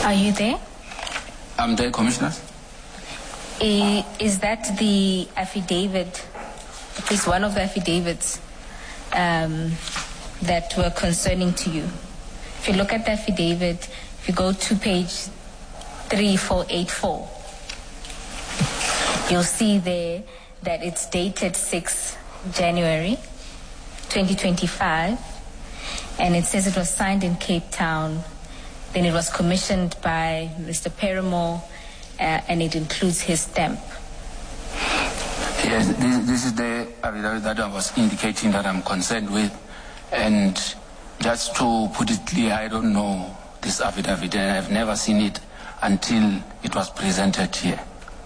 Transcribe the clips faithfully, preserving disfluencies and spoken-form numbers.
Are you there? I'm there, Commissioner. I- Is that the affidavit, at least one of the affidavits um, that were concerning to you? If you look at the affidavit, if you go to page three four eight four, you'll see there that it's dated sixth January twenty twenty-five, and it says it was signed in Cape Town. Then it was commissioned by Mister Paramore, uh, and it includes his stamp. Yes, this, this is the affidavit that I was indicating that I'm concerned with. And just to put it clear, I don't know this affidavit, and I've never seen it until it was presented here.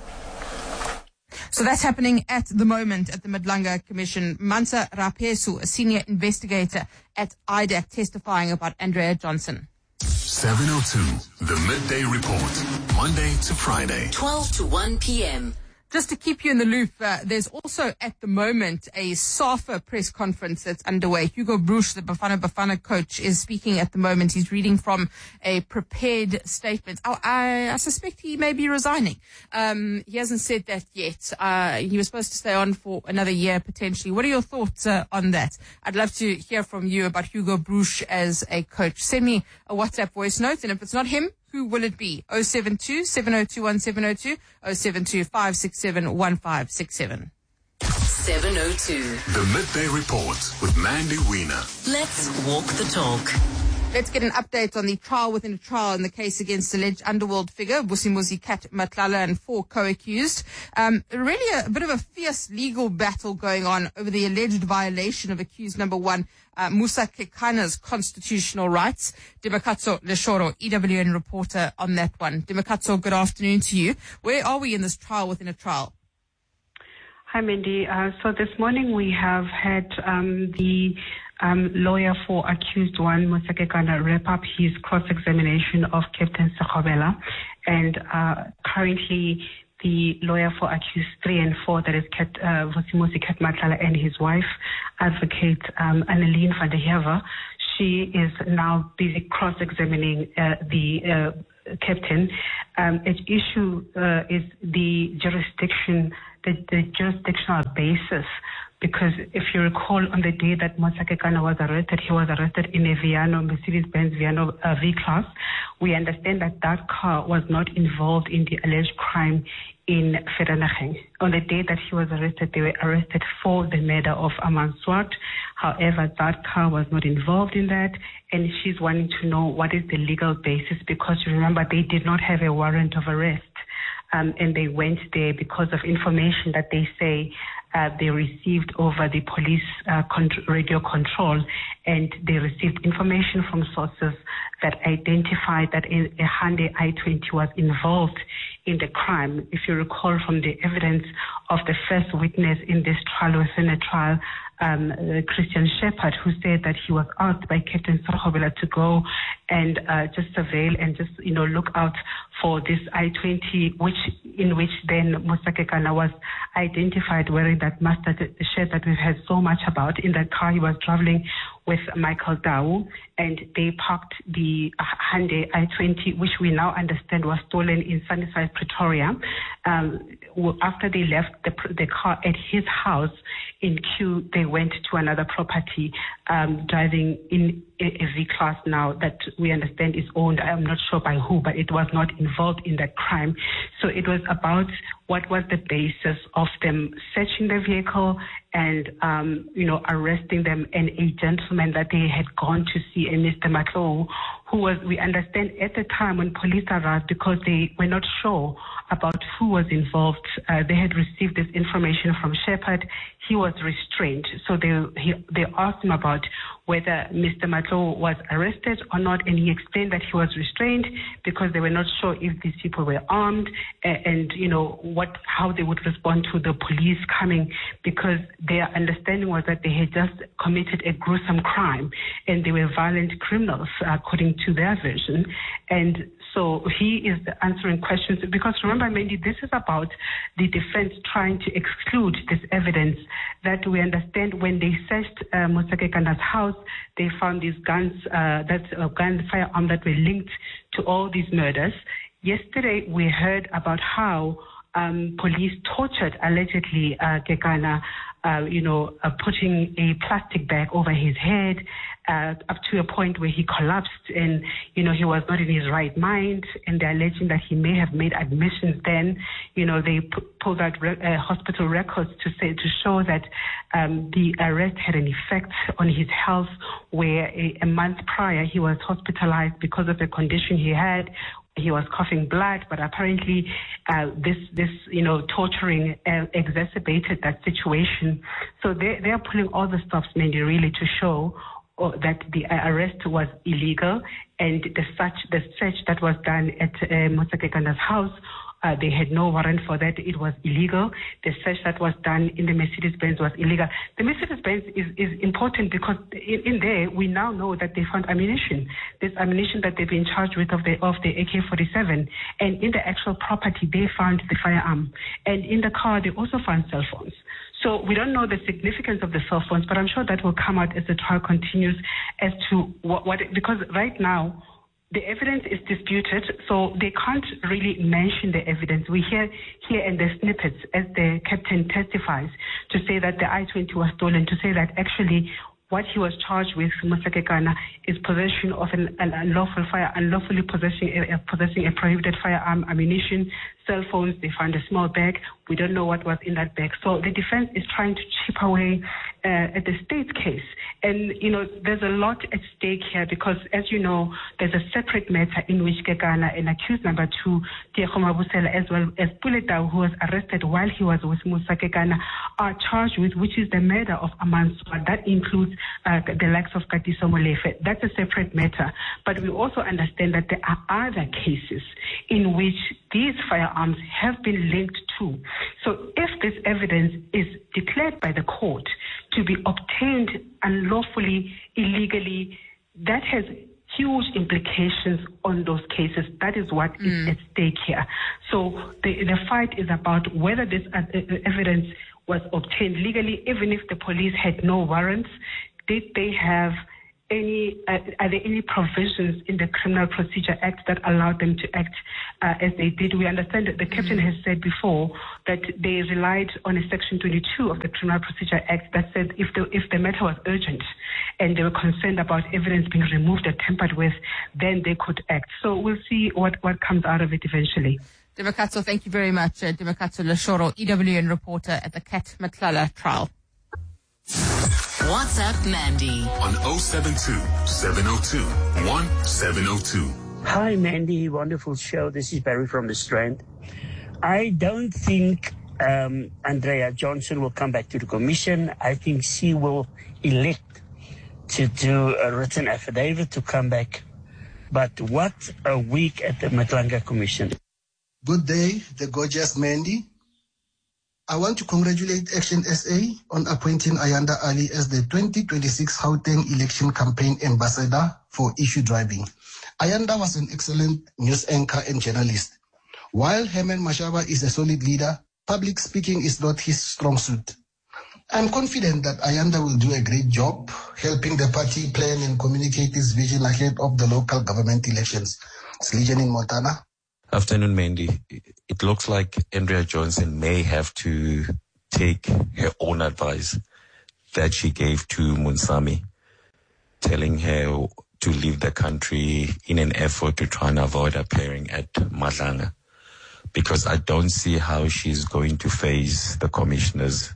So that's happening at the moment at the Madlanga Commission. Mansa Rapesu, a senior investigator at I D A C, testifying about Andrea Johnson. seven oh two, the Midday Report, Monday to Friday. twelve to one p.m. Just to keep you in the loop, uh, there's also at the moment a SAFA press conference that's underway. Hugo Broos, the Bafana Bafana coach, is speaking at the moment. He's reading from a prepared statement. Oh, I, I suspect he may be resigning. Um, he hasn't said that yet. Uh, he was supposed to stay on for another year potentially. What are your thoughts uh, on that? I'd love to hear from you about Hugo Broos as a coach. Send me a WhatsApp voice note, and if it's not him, who will it be? oh seven two, seven oh two, one seven oh two, oh seven two, five six seven, one five six seven. seven oh two. The Midday Report with Mandy Wiener. Let's walk the talk. Let's get an update on the trial within a trial in the case against alleged underworld figure Vusimuzi Kat Matlala and four co-accused. Um, really a, a bit of a fierce legal battle going on over the alleged violation of accused number one, uh, Musa Kekana's constitutional rights. Dimakatso Leshoro, E W N reporter on that one. Dimakatso, good afternoon to you. Where are we in this trial within a trial? Hi, Mindy. Uh, so this morning we have had um, the um, lawyer for accused one, Musa Kekana, wrap up his cross-examination of Captain Sekgobela. And uh, currently the lawyer for accused three and four, that is Kat, uh, Vusimuzi Kat Matlala and his wife, advocate um, Annelien van der Heever, she is now busy cross-examining uh, the uh, captain. Um, at issue uh, is the jurisdiction, the, the jurisdictional basis, because if you recall, on the day that Musa Kekana was arrested, he was arrested in a Viano, Mercedes-Benz Viano uh, V-Class. We understand that that car was not involved in the alleged crime in Vereeniging. On the day that he was arrested, they were arrested for the murder of Aman Swart. However, that car was not involved in that, and she's wanting to know what is the legal basis, because you remember they did not have a warrant of arrest, um, and they went there because of information that they say Uh, they received over the police uh, con- radio control, and they received information from sources that identified that a, a Hyundai i twenty was involved in the crime. If you recall from the evidence of the first witness in this trial within a trial, um, uh, Christian Shepherd, who said that he was asked by Captain Sekgobela to go and uh, just surveil and just, you know, look out for this i twenty, which in which then Musa Kekana was identified wearing that mustard shirt that we've heard so much about. In that car, he was traveling with Michael Dau, and they parked the Hyundai i twenty, which we now understand was stolen in Sunnyside, Pretoria. Um, after they left the, the car at his house in Kew, they went to another property, um, driving in a, a V-Class now that we understand is owned, I'm not sure by who, but it was not involved in that crime. So it was about what was the basis of them searching the vehicle and, um, you know, arresting them, and a gentleman that they had gone to see, a Mister Matlo, who was, we understand at the time when police arrived, because they were not sure about who was involved. Uh, they had received this information from Shepherd. He was restrained. So they he, they asked him about whether Mister Matlo was arrested or not, and he explained that he was restrained because they were not sure if these people were armed and, and you know, what how they would respond to the police coming, because their understanding was that they had just committed a gruesome crime and they were violent criminals, according to their version. And so he is answering questions, because remember, Mandy, this is about the defense trying to exclude this evidence that we understand when they searched uh, Musa Kekana's house, they found these guns, uh, that uh, gun firearm that were linked to all these murders. Yesterday, we heard about how um, police tortured, allegedly, uh, Kekana, uh, you know, uh, putting a plastic bag over his head, uh, up to a point where he collapsed and, you know, he was not in his right mind, and they're alleging that he may have made admissions then. You know, they p- pulled out re- uh, hospital records to say, to show that um, the arrest had an effect on his health, where a, a month prior he was hospitalized because of a condition he had. He was coughing blood, but apparently uh, this, this, you know, torturing uh, exacerbated that situation. So they, they are pulling all the stops, Mandy, really to show uh, that the arrest was illegal, and the search, the search that was done at uh, Motsekekana's house, Uh, they had no warrant for that. It was illegal. The search that was done in the Mercedes-Benz was illegal. The Mercedes-Benz is, is important because in, in there we now know that they found ammunition. There's ammunition that they've been charged with of the of the A K forty-seven. And in the actual property, they found the firearm. And in the car, they also found cell phones. So we don't know the significance of the cell phones, but I'm sure that will come out as the trial continues as to what, what because right now, the evidence is disputed, so they can't really mention the evidence. We hear here in the snippets as the captain testifies to say that the I twenty was stolen, to say that actually what he was charged with, Motsekekana, is possession of an, an unlawful fire, unlawfully possessing a, possessing a prohibited firearm, ammunition, cell phones. They found a small bag. We don't know what was in that bag. So the defense is trying to chip away uh, at the state's case. And, you know, there's a lot at stake here because, as you know, there's a separate matter in which Kekana and accused number two, Tiego Mabusela, as well as Puletau, who was arrested while he was with Musa Kekana, are charged with, which is the murder of Amanswa. That includes uh, the likes of Katiso Molefe. That's a separate matter. But we also understand that there are other cases in which these firearms have been linked to. So if this evidence is declared by the court to be obtained unlawfully, illegally, that has huge implications on those cases. That is what mm. is at stake here. So the, the fight is about whether this uh, evidence was obtained legally, even if the police had no warrants. Did they have any, uh, are there any provisions in the Criminal Procedure Act that allowed them to act uh, as they did? We understand that the captain mm-hmm. has said before that they relied on a Section twenty-two of the Criminal Procedure Act that said if the, if the matter was urgent and they were concerned about evidence being removed or tampered with, then they could act. So we'll see what, what comes out of it eventually. Dimakatso, thank you very much. Uh, Dimakatso Leshoro, E W N reporter at the Kat Matlala trial. WhatsApp Mandy on oh seven two, seven oh two, one seven oh two. Hi Mandy, wonderful show. This is Barry from the Strand. I don't think um, Andrea Johnson will come back to the commission. I think she will elect to do a written affidavit to come back. But what a week at the Matlanga Commission. Good day, the gorgeous Mandy. I want to congratulate Action S A on appointing Ayanda Ali as the twenty twenty-six Gauteng Election Campaign Ambassador for issue driving. Ayanda was an excellent news anchor and journalist. While Herman Mashaba is a solid leader, public speaking is not his strong suit. I'm confident that Ayanda will do a great job helping the party plan and communicate his vision ahead of the local government elections. It's Legion in Montana. Afternoon, Mandy. It looks like Andrea Johnson may have to take her own advice that she gave to Munsami, telling her to leave the country in an effort to try and avoid appearing at Madlanga, because I don't see how she's going to face the commissioners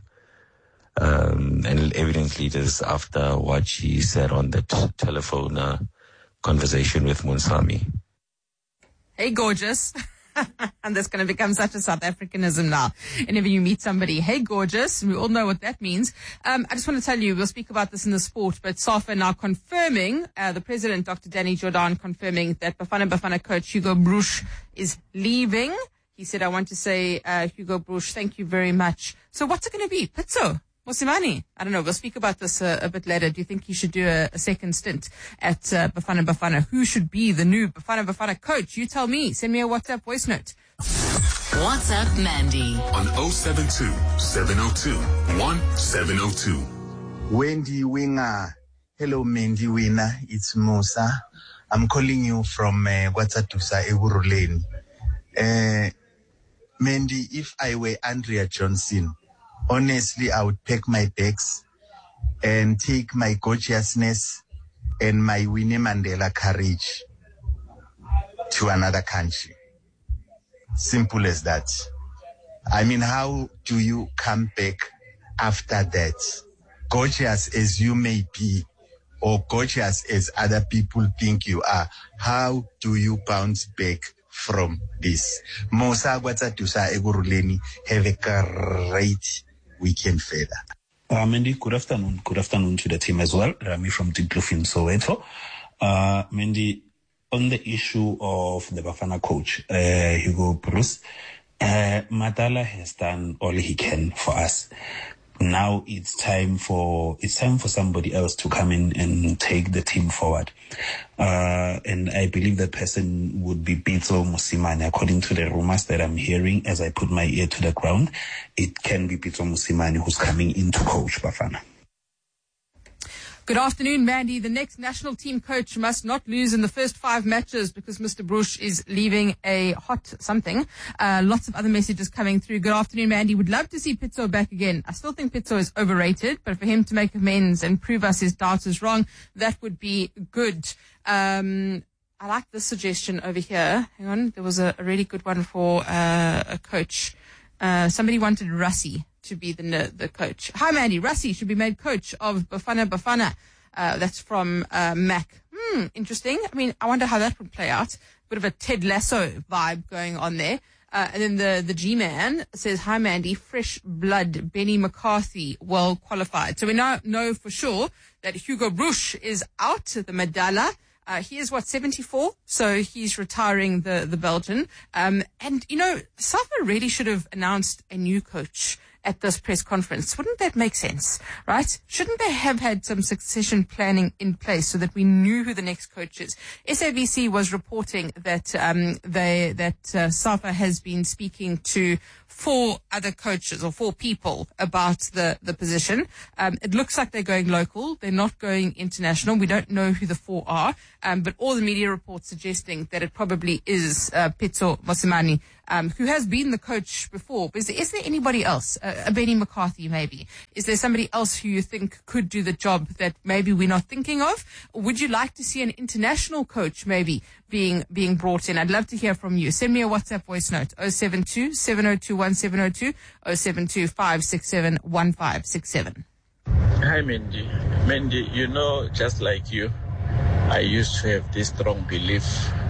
um, and evidence leaders after what she said on that telephone uh, conversation with Munsami. Hey, gorgeous. And that's going to become such a South Africanism now. Whenever you meet somebody, hey, gorgeous, and we all know what that means. Um, I just want to tell you, we'll speak about this in the sport, but SAFA now confirming, uh, the president, Doctor Danny Jordan, confirming that Bafana Bafana coach Hugo Broos is leaving. He said, I want to say, uh, Hugo Broos, thank you very much. So what's it going to be? Pitso? Mosimane? I don't know. We'll speak about this uh, a bit later. Do you think he should do a, a second stint at uh, Bafana Bafana? Who should be the new Bafana Bafana coach? You tell me. Send me a WhatsApp voice note. WhatsApp Mandy on oh seven two, seven oh two, one seven oh two. Wendy Winger, Hello, Mandy Winner. It's Musa. I'm calling you from uh, Guatatusa, Eguruleni. Uh, Mandy, if I were Andrea Johnson, honestly, I would pack my bags and take my gorgeousness and my Winnie Mandela courage to another country. Simple as that. I mean, how do you come back after that? Gorgeous as you may be, or gorgeous as other people think you are, how do you bounce back from this? Musa Guatatusa Eguruleni, have a great weekend further. Uh, Mandy, good afternoon. Good afternoon to the team as well. Rami from Digluf in Soweto. Uh, Mandy, on the issue of the Bafana coach, uh, Hugo Bruce, uh, Madala has done all he can for us. Now it's time for it's time for somebody else to come in and take the team forward. Uh, and I believe that person would be Pitso Mosimane. According to the rumors that I'm hearing as I put my ear to the ground, it can be Pitso Mosimane who's coming in to coach Bafana. Good afternoon, Mandy. The next national team coach must not lose in the first five matches because Mister Bruce is leaving a hot something. Uh, lots of other messages coming through. Good afternoon, Mandy. Would love to see Pitso back again. I still think Pitso is overrated, but for him to make amends and prove us his doubts is wrong, that would be good. Um, I like this suggestion over here. Hang on. There was a, a really good one for uh, a coach. Uh, somebody wanted Rassie to be the the coach. Hi, Mandy. Rassie should be made coach of Bafana Bafana. Uh, that's from uh, Mac. Hmm, interesting. I mean, I wonder how that would play out. Bit of a Ted Lasso vibe going on there. Uh, and then the, the G-Man says, hi, Mandy, fresh blood, Benny McCarthy, well qualified. So we now know for sure that Hugo Bruce is out, the Madala. Uh, he is, what, seventy-four? So he's retiring the, the Belgian. Um, and, you know, SAFA really should have announced a new coach at this press conference. Wouldn't that make sense, right? Shouldn't they have had some succession planning in place so that we knew who the next coach is? S A B C was reporting that um, they that uh, SAFA has been speaking to four other coaches or four people about the, the position. Um, it looks like they're going local. They're not going international. We don't know who the four are, um, but all the media reports suggesting that it probably is uh, Pitso Mosimane, um, who has been the coach before. Is there, is there anybody else? Uh, a Benny McCarthy, maybe? Is there somebody else who you think could do the job that maybe we're not thinking of? Or would you like to see an international coach maybe being being brought in? I'd love to hear from you. Send me a WhatsApp voice note, oh seven two, seven oh two, one seven oh two, oh seven two, five six seven, one five six seven. Hi, Mandy. Mandy, you know, just like you, I used to have this strong belief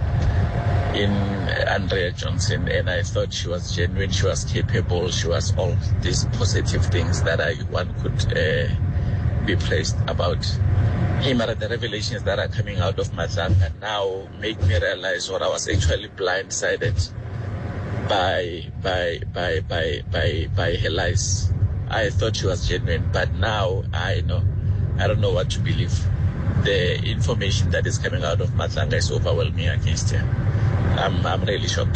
in Andrea Johnson, and I thought she was genuine, she was capable, she was all these positive things that I one could uh, be praised about him. But the revelations that are coming out of Mazanga now make me realize what I was actually blindsided by by by by by by her lies. I thought she was genuine, but now I know I don't know what to believe. The information that is coming out of Mazanga is overwhelming against her. I'm I'm really shocked.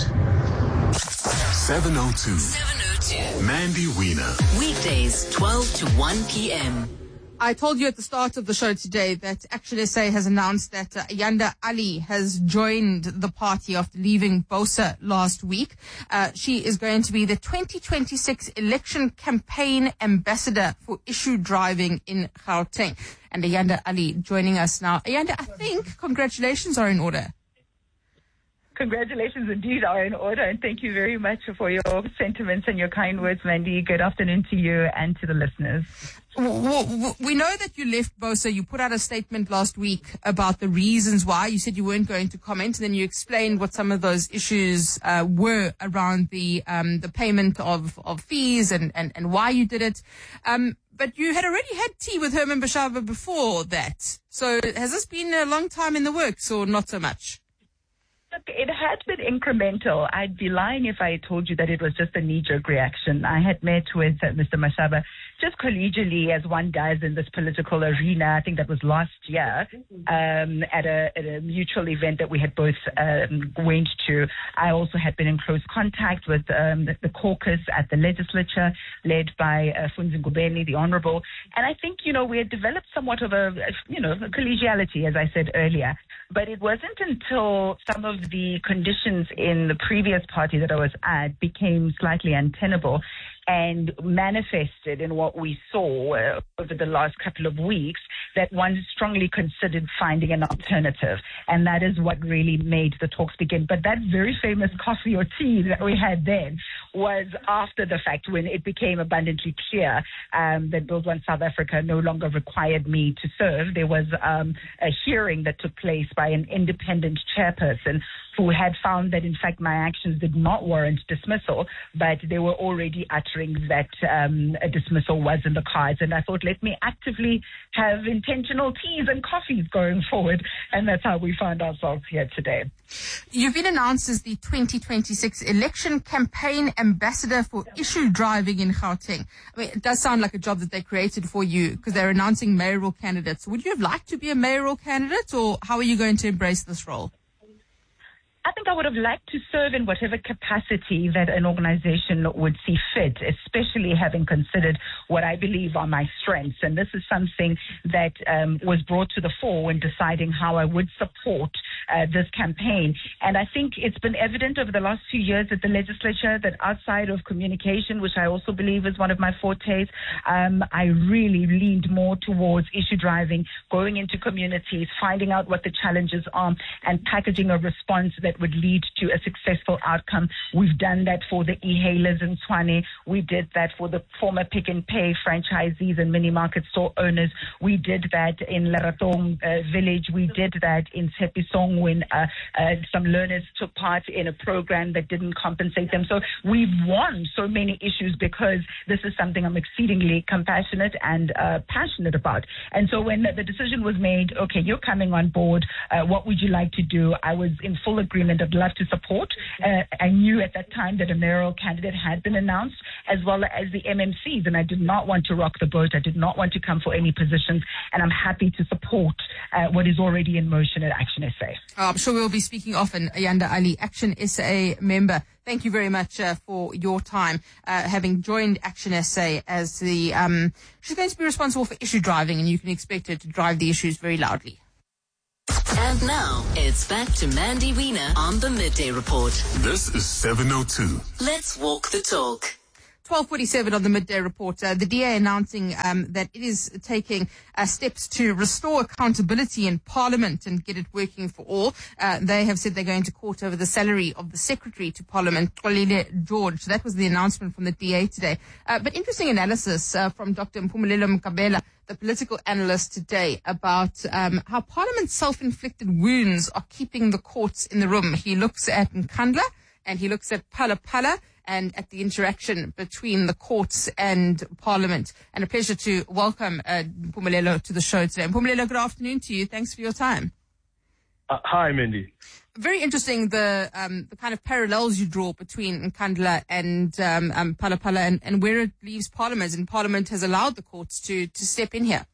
seven oh two. seven oh two. Mandy Wiener. Weekdays, twelve to one p.m. I told you at the start of the show today that Action S A has announced that uh, Ayanda Ali has joined the party after leaving BOSA last week. Uh, she is going to be the twenty twenty-six election campaign ambassador for issue driving in Gauteng. And Ayanda Ali joining us now. Ayanda, I think congratulations are in order. Congratulations indeed are in order, and thank you very much for your sentiments and your kind words, Mandy. Good afternoon to you and to the listeners. We know that you left BOSA. You put out a statement last week about the reasons why. You said you weren't going to comment, and then you explained what some of those issues uh, were around the um, the payment of, of fees and, and, and why you did it. Um, but you had already had tea with Herman Bashava before that. So has this been a long time in the works or not so much? Look, it had been incremental. I'd be lying if I told you that it was just a knee-jerk reaction. I had met with uh, Mister Mashaba just collegially, as one does in this political arena. I think that was last year um, at, a, at a mutual event that we had both um, went to. I also had been in close contact with um, the, the caucus at the legislature, led by uh, Funzi Ngubeni, the Honorable. And I think, you know, we had developed somewhat of a, you know, a collegiality, as I said earlier. But it wasn't until some of the conditions in the previous party that I was at became slightly untenable and manifested in what we saw uh, over the last couple of weeks, that one strongly considered finding an alternative. And that is what really made the talks begin. But that very famous coffee or tea that we had then was after the fact, when it became abundantly clear um, that Build One South Africa no longer required me to serve. There was um, a hearing that took place by an independent chairperson who had found that, in fact, my actions did not warrant dismissal, but they were already uttering that um, a dismissal was in the cards. And I thought, let me actively have intentional teas and coffees going forward. And that's how we found ourselves here today. You've been announced as the twenty twenty-six election campaign ambassador for issue driving in Gauteng. I mean, it does sound like a job that they created for you, because they're announcing mayoral candidates. Would you have liked to be a mayoral candidate, or how are you going to embrace this role? I think I would have liked to serve in whatever capacity that an organization would see fit, especially having considered what I believe are my strengths. And this is something that um, was brought to the fore when deciding how I would support uh, this campaign. And I think it's been evident over the last few years at the legislature that outside of communication, which I also believe is one of my fortes, um, I really leaned more towards issue driving, going into communities, finding out what the challenges are, and packaging a response that would lead to a successful outcome. We've done that for the e-hailers in Tshwane. We did that for the former Pick and Pay franchisees and mini market store owners. We did that in Laratong uh, village. We did that in Tshepisong when uh, uh, some learners took part in a program that didn't compensate them. So we've won so many issues because this is something I'm exceedingly compassionate and uh, passionate about. And so when the decision was made, okay, you're coming on board, uh, what would you like to do? I was in full agreement. I'd love to support. Uh, I knew at that time that a mayoral candidate had been announced, as well as the M M Cs, and I did not want to rock the boat. I did not want to come for any positions, and I'm happy to support uh, what is already in motion at Action S A. Oh, I'm sure we'll be speaking often. Ayanda Ali, Action S A member. Thank you very much uh, for your time, uh, having joined Action S A as the, um, she's going to be responsible for issue driving, and you can expect her to drive the issues very loudly. And now, it's back to Mandy Wiener on the Midday Report. This is seven oh two. Let's walk the talk. twelve forty-seven on the Midday Report. Uh, the D A announcing um, that it is taking uh, steps to restore accountability in Parliament and get it working for all. Uh, they have said they're going to court over the salary of the Secretary to Parliament, Xolile George. That was the announcement from the D A today. Uh, but interesting analysis uh, from Doctor Mpumelelo Mkabela, the political analyst today, about um, how Parliament's self-inflicted wounds are keeping the courts in the room. He looks at Nkandla and he looks at Phala Phala and at the interaction between the courts and Parliament. And a pleasure to welcome uh, Mpumelelo to the show today. Mpumelelo, good afternoon to you. Thanks for your time. Uh, hi, Mandy. Very interesting, the um, the kind of parallels you draw between Nkandla and um, um, Phala Phala and, and where it leaves Parliament. And Parliament has allowed the courts to, to step in here.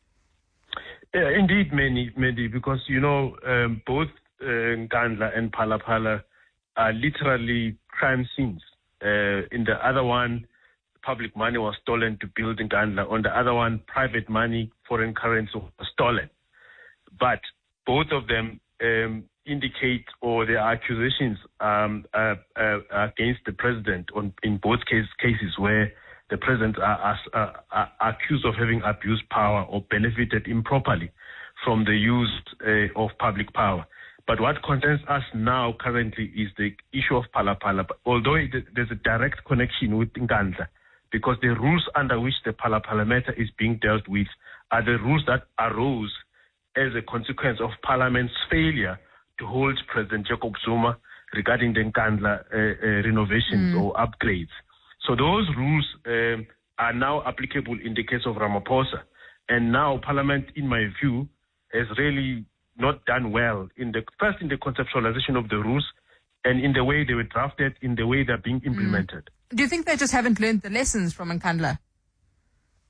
Yeah, indeed, Mandy, Mandy, because, you know, um, both uh, Nkandla and Phala Phala are literally crime scenes. Uh, in the other one, public money was stolen to build Nkandla. On the other one, private money, foreign currency was stolen. But both of them um, indicate, or their accusations um, uh, uh, against the president on, in both case, cases where the president are, are, are accused of having abused power or benefited improperly from the use uh, of public power. But what concerns us now currently is the issue of Phala Phala. Although it, there's a direct connection with Nkandla, because the rules under which the Phala Phala matter is being dealt with are the rules that arose as a consequence of Parliament's failure to hold President Jacob Zuma regarding the Nkandla uh, uh, renovations mm. or upgrades. So those rules um, are now applicable in the case of Ramaphosa. And now Parliament, in my view, has really not done well in the first in the conceptualization of the rules and in the way they were drafted, in the way they're being implemented. Mm. Do you think they just haven't learned the lessons from Nkandla?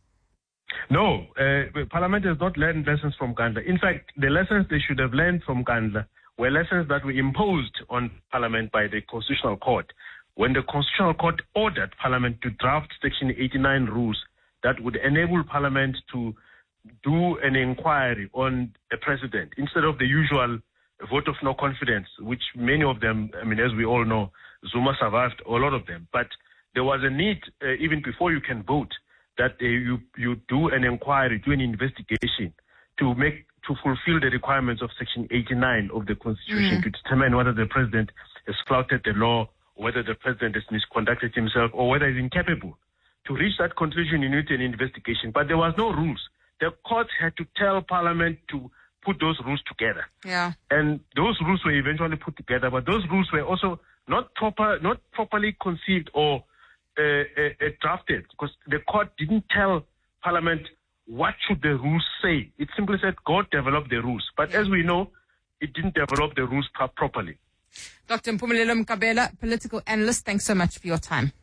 No, uh, Parliament has not learned lessons from Gandla. In fact, the lessons they should have learned from Gandla were lessons that were imposed on Parliament by the Constitutional Court, when the Constitutional Court ordered Parliament to draft Section eighty-nine rules that would enable Parliament to do an inquiry on a president instead of the usual vote of no confidence, which many of them, I mean, as we all know, Zuma survived a lot of them. But there was a need, uh, even before you can vote, that uh, you, you do an inquiry, do an investigation to make, to fulfill the requirements of Section eighty-nine of the Constitution mm. to determine whether the president has flouted the law, or whether the president has misconducted himself, or whether he's incapable. To reach that conclusion, you need an investigation. But there was no rules. The court had to tell Parliament to put those rules together. Yeah. And those rules were eventually put together, but those rules were also not proper, not properly conceived or uh, uh, uh, drafted, because the court didn't tell Parliament what should the rules say. It simply said, God developed the rules. But yeah. as we know, it didn't develop the rules pro- properly. Doctor Mpumelelo Mkabela, political analyst, thanks so much for your time.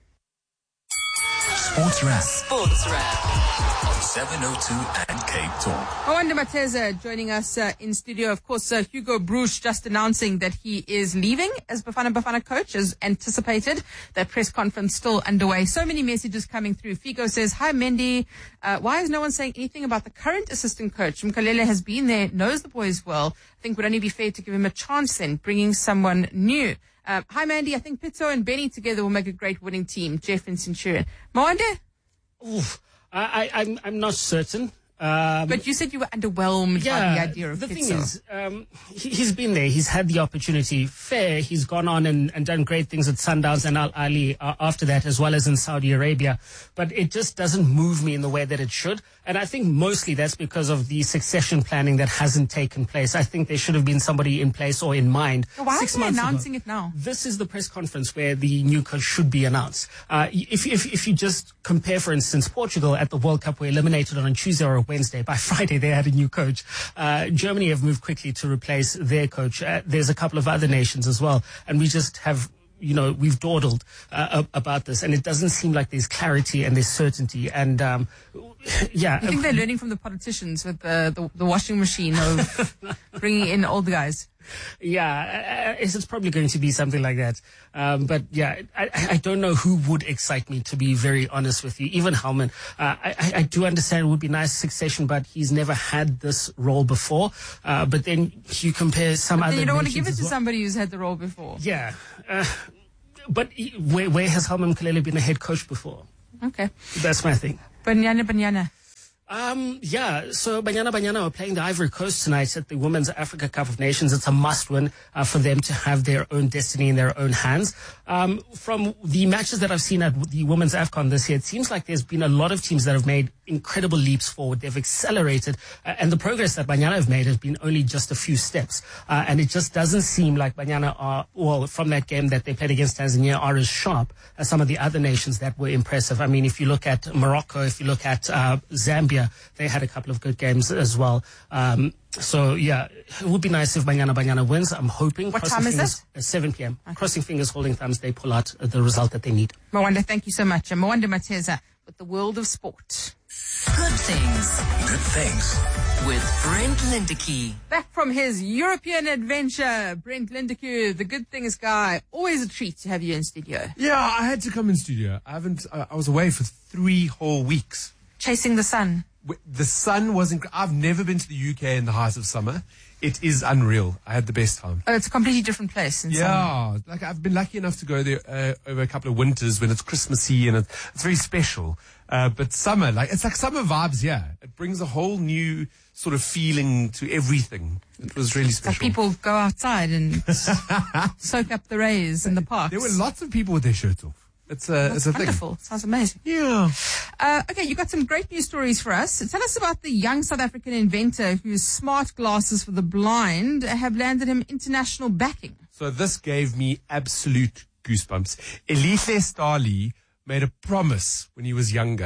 Sports Wrap. Sports Wrap. On seven oh two and Cape Talk. Mwanda Mateza joining us uh, in studio. Of course, uh, Hugo Broos just announcing that he is leaving as Bafana Bafana coach, as anticipated. That press conference still underway. So many messages coming through. Figo says, hi, Mendy. Uh, why is no one saying anything about the current assistant coach? Mkalele has been there, knows the boys well. I think would only be fair to give him a chance then, bringing someone new. Uh, hi, Mandy. I think Pitso and Benny together will make a great winning team. Jeff and Centurion. Mwanda? Oof. I, I, I'm, I'm not certain. Um, but you said you were underwhelmed yeah, by the idea of the Pitso. thing is, um, he, he's been there. He's had the opportunity. Fair. He's gone on and, and done great things at Sundowns and Al Ahly uh, after that, as well as in Saudi Arabia. But it just doesn't move me in the way that it should. And I think mostly that's because of the succession planning that hasn't taken place. I think there should have been somebody in place or in mind. Why six are they months announcing ago. it now? This is the press conference where the new coach should be announced. Uh, if, if, if you just compare, for instance, Portugal at the World Cup were eliminated on a Tuesday or a Wednesday. By Friday, they had a new coach. Uh, Germany have moved quickly to replace their coach. Uh, there's a couple of other nations as well. And we just have, you know, we've dawdled uh, about this. And it doesn't seem like there's clarity and there's certainty. And, um, yeah. I think they're learning from the politicians with the, the, the washing machine of bringing in old guys. Yeah, it's probably going to be something like that. Um, but yeah, I, I don't know who would excite me, to be very honest with you. Even Hellman, uh, I, I do understand it would be nice succession, but he's never had this role before. Uh, but then you compare some but other. Then you don't want to give it to well. somebody who's had the role before. Yeah, uh, but where, where has Hellman Mkalele been a head coach before? Okay, that's my thing. Banyana Banyana. Um, yeah, so Banyana Banyana are playing the Ivory Coast tonight at the Women's Africa Cup of Nations. It's a must-win uh, for them to have their own destiny in their own hands. Um, from the matches that I've seen at the Women's AFCON this year, it seems like there's been a lot of teams that have made incredible leaps forward. They've accelerated, uh, and the progress that Banyana have made has been only just a few steps. Uh, and it just doesn't seem like Banyana are, well, from that game that they played against Tanzania, are as sharp as some of the other nations that were impressive. I mean, if you look at Morocco, if you look at uh, Zambia, they had a couple of good games as well. Um, so, yeah, it would be nice if Banyana Banyana wins. I'm hoping. What time is it? At seven p.m. Okay. Crossing fingers, holding thumbs, they pull out uh, the result that they need. Mwanda, thank you so much. And Mwanda Mateza with the world of sport. Good things. Good things. With Brent Lindeque. Back from his European adventure, Brent Lindeque, the good things guy. Always a treat to have you in studio. Yeah, I had to come in studio. I haven't, uh, I was away for three whole weeks. Chasing the sun. The sun was incredible. I've never been to the U K in the height of summer. It is unreal. I had the best time. Oh, it's a completely different place in yeah, summer. like I've been lucky enough to go there uh, over a couple of winters when it's Christmassy and it, it's very special. Uh, but summer, like it's like summer vibes. Yeah, it brings a whole new sort of feeling to everything. It was really special. Like people go outside and soak up the rays in the parks. There were lots of people with their shirts off. It's a, That's it's a wonderful. thing. Sounds amazing. Yeah. Uh, okay, you got some great news stories for us. Tell us about the young South African inventor whose smart glasses for the blind have landed him international backing. So this gave me absolute goosebumps. Elihle Stali made a promise when he was younger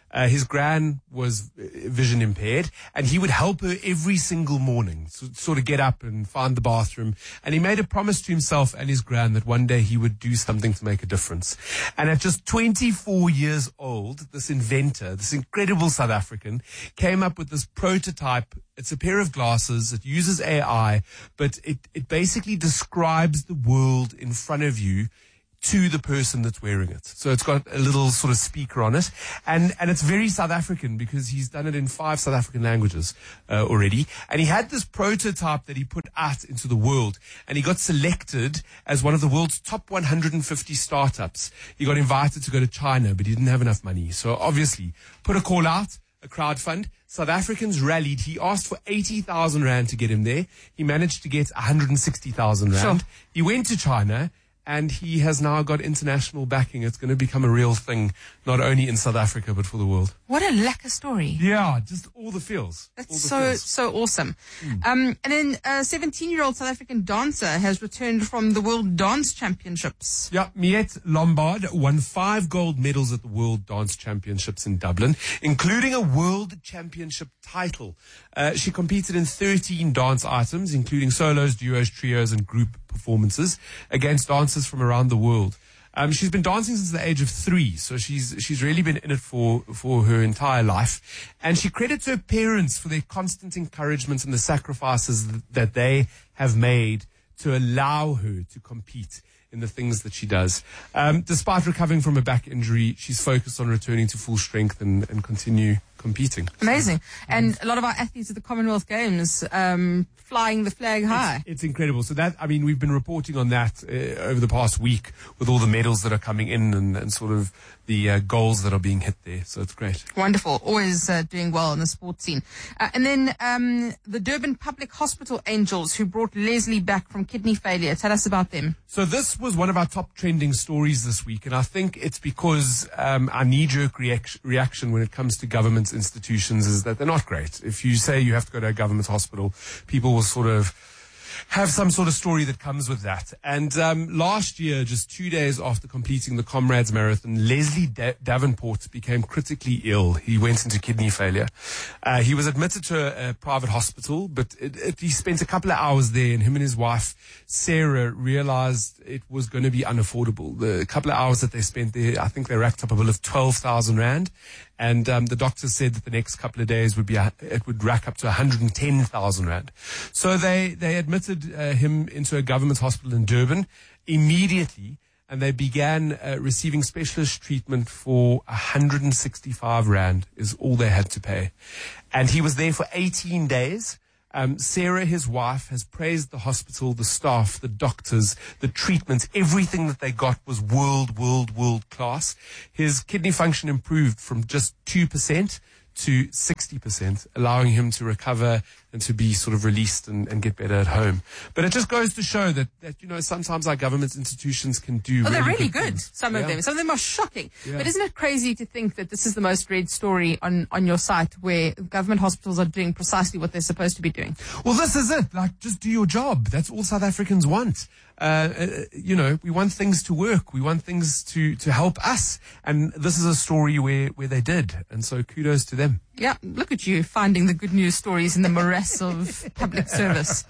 Uh, his gran was uh, vision impaired, and he would help her every single morning, so, sort of get up and find the bathroom. And he made a promise to himself and his gran that one day he would do something to make a difference. And at just twenty-four years old, this inventor, this incredible South African, came up with this prototype. It's a pair of glasses. It uses A I, but it, it basically describes the world in front of you to the person that's wearing it. So it's got a little sort of speaker on it. And, and it's very South African because he's done it in five South African languages uh, already. And he had this prototype that he put out into the world. And he got selected as one of the world's top one hundred fifty startups. He got invited to go to China, but he didn't have enough money. So obviously, put a call out, a crowdfund. South Africans rallied. He asked for eighty thousand rand to get him there. He managed to get one hundred sixty thousand rand. Sure. He went to China, and he has now got international backing. It's going to become a real thing, not only in South Africa, but for the world. What a lekker story. Yeah, just all the feels. That's all the so, feels. so awesome. Mm. Um, and then a seventeen-year-old South African dancer has returned from the World Dance Championships. Yeah, Miette Lombard won five gold medals at the World Dance Championships in Dublin, including a World Championship title. Uh, she competed in thirteen dance items, including solos, duos, trios, and group performances against dancers from around the world. Um, she's been dancing since the age of three, so she's she's really been in it for for her entire life. And she credits her parents for their constant encouragement and the sacrifices th- that they have made to allow her to compete in the things that she does. Um, despite recovering from a back injury, she's focused on returning to full strength and, and continue competing. Amazing. And a lot of our athletes at the Commonwealth Games um, flying the flag high. It's, it's incredible. So that, I mean, we've been reporting on that uh, over the past week with all the medals that are coming in and, and sort of the uh, goals that are being hit there. So it's great. Wonderful. Always uh, doing well in the sports scene. Uh, and then um, the Durban Public Hospital Angels, who brought Leslie back from kidney failure. Tell us about them. So this was one of our top trending stories this week, and I think it's because um, our knee-jerk reaction, reaction when it comes to government institutions is that they're not great. If you say you have to go to a government hospital, people will sort of have some sort of story that comes with that. And um, last year, just two days after completing the Comrades Marathon, Leslie da- Davenport became critically ill. He went into kidney failure. Uh, he was admitted to a, a private hospital, but it, it, he spent a couple of hours there, and him and his wife, Sarah, realized it was going to be unaffordable. The couple of hours that they spent there, I think they racked up a bill of twelve thousand rand. And um, the doctor said that the next couple of days would be a, it would rack up to one hundred ten thousand rand. So they they admitted uh, him into a government hospital in Durban immediately, and they began uh, receiving specialist treatment for one hundred sixty-five rand is all they had to pay. And he was there for eighteen days. Um, Sarah, his wife, has praised the hospital, the staff, the doctors, the treatments. Everything that they got was world, world, world class. His kidney function improved from just two percent to sixty percent, allowing him to recover and to be sort of released and, and get better at home. But it just goes to show that, that you know, sometimes our government institutions can do Oh, really they're really good, good, things. some of Yeah. them. Some of them are shocking. Yeah. But isn't it crazy to think that this is the most read story on, on your site, where government hospitals are doing precisely what they're supposed to be doing? Well, this is it. Like, just do your job. That's all South Africans want. Uh, uh, you know, we want things to work. We want things to, to help us. And this is a story where, where they did. And so kudos to them. Yeah, look at you finding the good news stories in the morass of public service.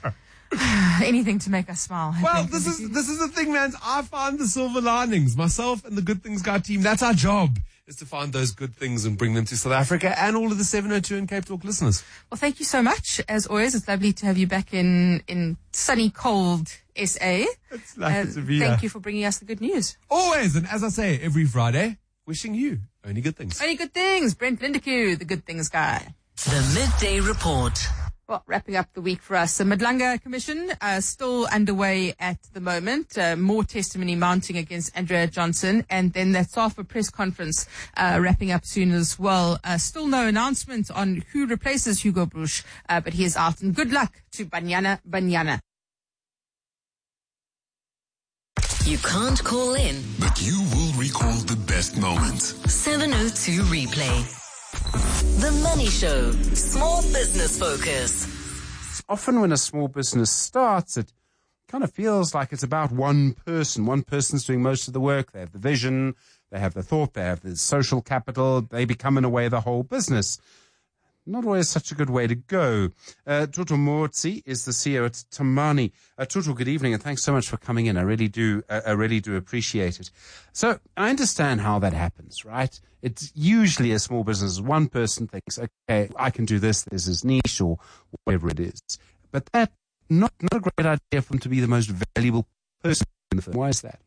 Anything to make us smile. Well, this is this is the thing, man. I find the silver linings. Myself and the Good Things Guy team, that's our job, is to find those good things and bring them to South Africa and all of the seven oh two and Cape Talk listeners. Well, thank you so much. As always, it's lovely to have you back in, in sunny, cold S A. It's lucky to be Thank here. you for bringing us the good news. Always, and as I say, every Friday, wishing you only good things. Only good things. Brent Lindeque, the Good Things Guy. The Midday Report. Well, wrapping up the week for us. The Madlanga Commission uh, still underway at the moment. Uh, more testimony mounting against Andrea Johnson. And then that SAFA press conference uh, wrapping up soon as well. Uh, still no announcement on who replaces Hugo Broos, uh, but he is out. And good luck to Banyana Banyana. You can't call in. But you will recall the best moments. seven oh two Replay. The Money Show. Small business focus. Often when a small business starts, it kind of feels like it's about one person. One person's doing most of the work. They have the vision, they they have the thought, they have the social capital, they become in a way the whole business. Not always such a good way to go. Uh, Tutu Motsi is the C E O at Tamani. Uh, Tutu, good evening, and thanks so much for coming in. I really do, uh, I really do appreciate it. So I understand how that happens, right? It's usually a small business. One person thinks, okay, I can do this. This is niche or whatever it is. But that not not a great idea for them to be the most valuable person in the firm. Why is that?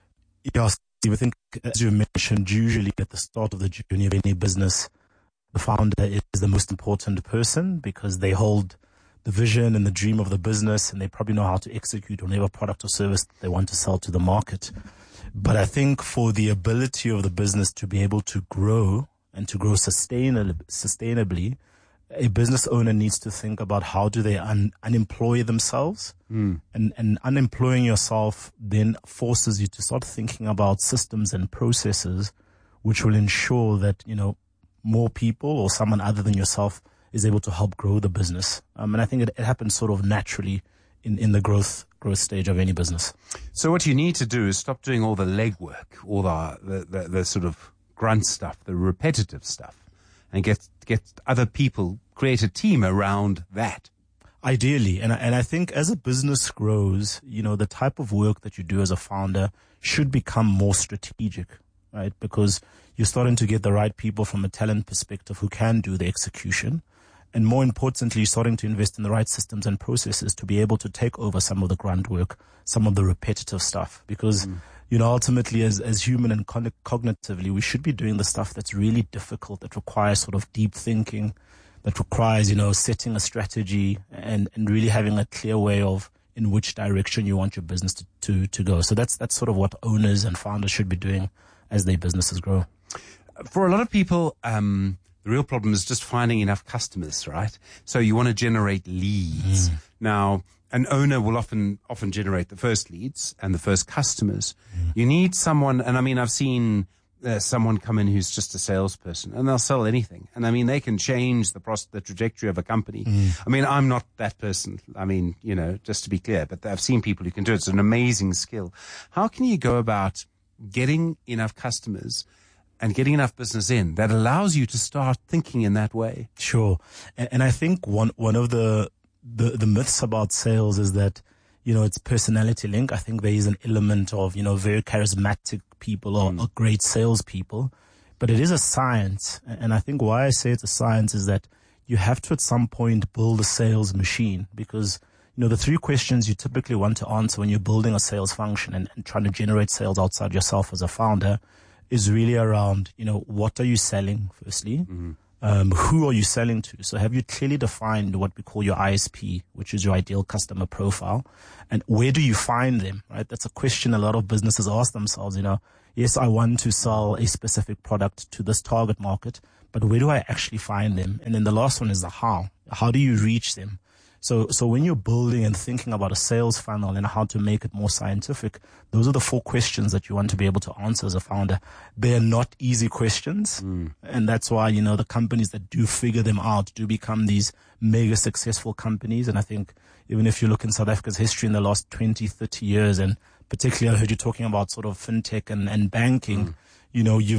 Yes, I think, as you mentioned, usually at the start of the journey of any business, the founder is the most important person because they hold the vision and the dream of the business, and they probably know how to execute whatever product or service they want to sell to the market. But I think for the ability of the business to be able to grow and to grow sustainably, sustainably a business owner needs to think about how do they un- unemploy themselves. Mm. And, and unemploying yourself then forces you to start thinking about systems and processes which will ensure that, you know, more people or someone other than yourself is able to help grow the business. Um, and I think it, it happens sort of naturally in, in the growth growth stage of any business. So what you need to do is stop doing all the legwork, all the, the, the, the sort of grunt stuff, the repetitive stuff, and get get other people, create a team around that. Ideally. And I, and I think as a business grows, you know, the type of work that you do as a founder should become more strategic, right? Because you're starting to get the right people from a talent perspective who can do the execution. And more importantly, you're starting to invest in the right systems and processes to be able to take over some of the grunt work, some of the repetitive stuff. Because, mm. you know, ultimately as, as human and con- cognitively, we should be doing the stuff that's really difficult, that requires sort of deep thinking, that requires, you know, setting a strategy and, and really having a clear way of in which direction you want your business to, to, to go. So that's, that's sort of what owners and founders should be doing as their businesses grow. For a lot of people, um, the real problem is just finding enough customers, right? So you want to generate leads. Mm. Now, an owner will often, often generate the first leads and the first customers. Mm. You need someone, and I mean, I've seen uh, someone come in who's just a salesperson and they'll sell anything. And I mean, they can change the pros- the trajectory of a company. Mm. I mean, I'm not that person. I mean, you know, just to be clear, but I've seen people who can do it. It's an amazing skill. How can you go about getting enough customers and getting enough business in that allows you to start thinking in that way? Sure. And, and I think one, one of the, the, the myths about sales is that, you know, it's personality link. I think there is an element of, you know, very charismatic people or, mm. or great salespeople, but it is a science. And I think why I say it's a science is that you have to at some point build a sales machine, because, you know, the three questions you typically want to answer when you're building a sales function and, and trying to generate sales outside yourself as a founder is really around, you know, what are you selling, firstly? Mm-hmm. Um, who are you selling to? So have you clearly defined what we call your I S P, which is your ideal customer profile? And where do you find them, right? That's a question a lot of businesses ask themselves, you know, yes, I want to sell a specific product to this target market, but where do I actually find them? And then the last one is the how. How do you reach them? So, so when you're building and thinking about a sales funnel and how to make it more scientific, those are the four questions that you want to be able to answer as a founder. They're not easy questions. Mm. And that's why, you know, the companies that do figure them out do become these mega successful companies. And I think even if you look in South Africa's history in the last twenty, thirty years, and particularly I heard you talking about sort of fintech and, and banking, mm. you know, you